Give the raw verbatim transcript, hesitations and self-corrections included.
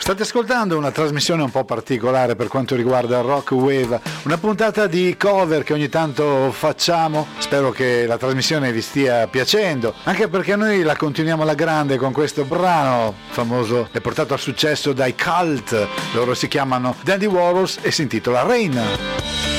State ascoltando una trasmissione un po' particolare per quanto riguarda Rock Wave, una puntata di cover che ogni tanto facciamo. Spero che la trasmissione vi stia piacendo, anche perché noi la continuiamo alla grande con questo brano famoso e portato al successo dai Cult. Loro si chiamano Dandy Warhols e si intitola Rain.